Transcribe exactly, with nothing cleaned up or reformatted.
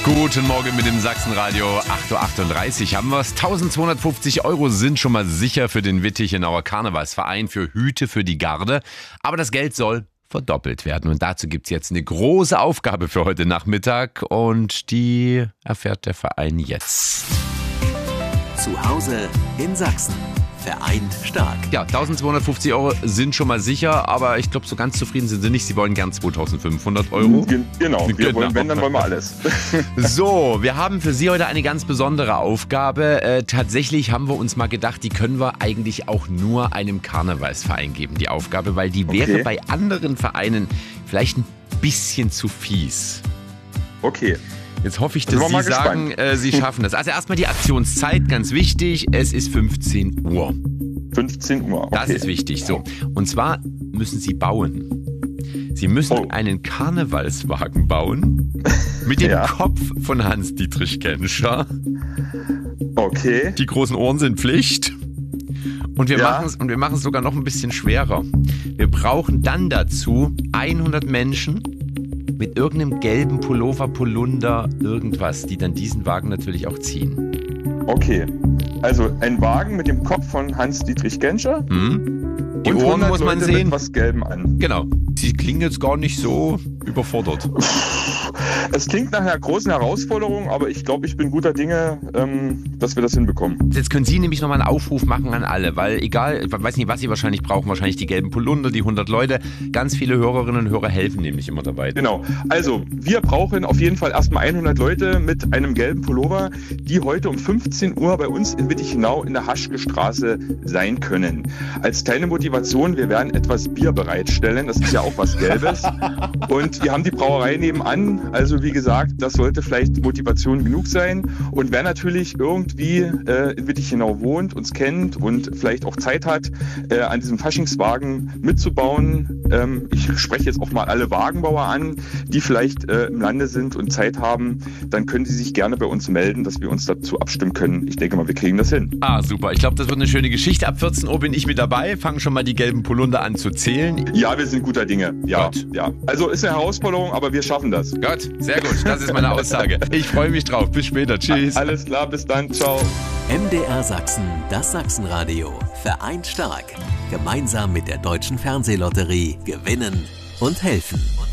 Guten Morgen mit dem Sachsenradio. acht Uhr achtunddreißig haben wir es. eintausendzweihundertfünfzig Euro sind schon mal sicher für den Wittichenauer Karnevalsverein, für Hüte für die Garde. Aber das Geld soll verdoppelt werden. Und dazu gibt es jetzt eine große Aufgabe für heute Nachmittag. Und die erfährt der Verein jetzt. Zu Hause in Sachsen. Vereint stark. Ja, eintausendzweihundertfünfzig Euro sind schon mal sicher, aber ich glaube, so ganz zufrieden sind sie nicht. Sie wollen gern zweitausendfünfhundert Euro. Genau, wir Genau. wollen, wenn, dann wollen wir alles. So, wir haben für Sie heute eine ganz besondere Aufgabe. Äh, tatsächlich haben wir uns mal gedacht, die können wir eigentlich auch nur einem Karnevalsverein geben, die Aufgabe, weil die wäre Okay. bei anderen Vereinen vielleicht ein bisschen zu fies. Okay. Jetzt hoffe ich, Sind dass wir mal Sie sagen, gespannt. äh, Sie schaffen das. Also erstmal die Aktionszeit, ganz wichtig. Es ist fünfzehn Uhr. fünfzehn Uhr. Okay. Das ist wichtig. So. Und zwar müssen Sie bauen. Sie müssen Oh. einen Karnevalswagen bauen mit dem Ja. Kopf von Hans-Dietrich Genscher. Okay. Die großen Ohren sind Pflicht. Und wir Ja. machen es und wir machen es sogar noch ein bisschen schwerer. Wir brauchen dann dazu hundert Menschen mit irgendeinem gelben Pullover, Polunder, irgendwas, die dann diesen Wagen natürlich auch ziehen. Okay. Also ein Wagen mit dem Kopf von Hans-Dietrich Genscher. Hm? Die und Ohren hundert muss man Leute sehen. mit was Gelbem an. Genau. Sie klingen jetzt gar nicht so überfordert. Es klingt nach einer großen Herausforderung, aber ich glaube, ich bin guter Dinge, ähm, dass wir das hinbekommen. Jetzt können Sie nämlich nochmal einen Aufruf machen an alle, weil egal, ich weiß nicht, was Sie wahrscheinlich brauchen, wahrscheinlich die gelben Polunder, die hundert Leute. Ganz viele Hörerinnen und Hörer helfen nämlich immer dabei. Genau. Also, wir brauchen auf jeden Fall erstmal hundert Leute mit einem gelben Pullover, die heute um fünfzehn Uhr bei uns in Wittichenau in der Haschke Straße sein können. Als kleine Motivation, wir werden etwas Bier bereitstellen. Das ist ja auch was Gelbes. Und wir haben die Brauerei nebenan. Also, wie gesagt, das sollte vielleicht Motivation genug sein. Und wer natürlich irgendwie äh, in Wittichenau wohnt, uns kennt und vielleicht auch Zeit hat, äh, an diesem Faschingswagen mitzubauen, ähm, ich spreche jetzt auch mal alle Wagenbauer an, die vielleicht äh, im Lande sind und Zeit haben, dann können sie sich gerne bei uns melden, dass wir uns dazu abstimmen können. Ich denke mal, wir kriegen das hin. Ah, super. Ich glaube, das wird eine schöne Geschichte. Ab vierzehn Uhr bin ich mit dabei. Fangen schon mal die gelben Polunder an zu zählen. Ja, wir sind guter Dinge. Ja, Gut. ja. Also ist eine Herausforderung, aber wir schaffen das. Gott, sehr gut. Das ist meine Aussage. Ich freue mich drauf. Bis später. Tschüss. Alles klar, bis dann. Ciao. M D R Sachsen, das Sachsenradio. Vereint stark. Gemeinsam mit der Deutschen Fernsehlotterie gewinnen und helfen.